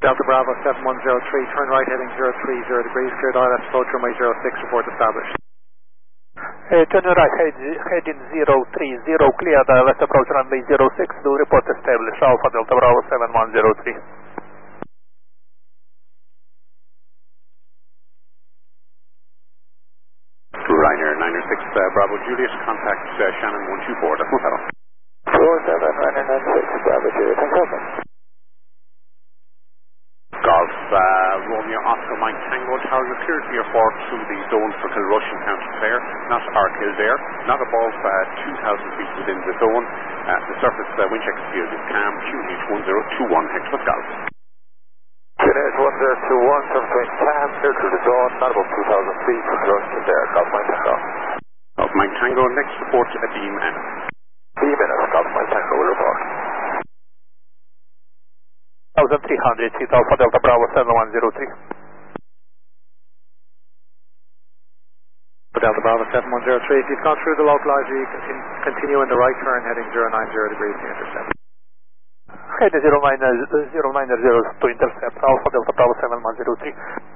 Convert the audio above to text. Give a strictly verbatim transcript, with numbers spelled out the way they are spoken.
Delta Bravo seven one zero three, turn right heading zero three zero degrees, cleared I L S approach runway zero six, report established. Uh, turn right head, heading zero three zero, cleared I L S approach runway zero six, do report established, Alpha Delta Bravo seven one zero three. Ryanair nine six uh, Bravo Juliet, contact uh, Shannon one two four, that's one fellow. four seven, Ryanair nine six, Bravo Juliet, thanks open. Golf, uh, Romeo Oscar Mike Tango Tower, you're cleared for your fork through the zone for Kilrussian County Clare, not our Kildare, not above uh, two thousand feet within the zone. Uh, the surface uh, wind check field is calm, Q H one zero two one, Hexfoot Golf. Q H one zero two one, surface wind calm, clear through the zone, not above two thousand feet from Kilrussian there, Golf Mike Tango. Golf Mike Tango, next report a beam N. Beam N, Golf Mike Tango will report. three hundred feet, Alpha Delta Bravo seven one zero three. Delta Bravo seven one zero three, if you've gone through the localizer, you can continue in the right turn heading zero nine zero degrees to intercept. Head zero nine zero to intercept, Alpha Delta Bravo seven one zero three.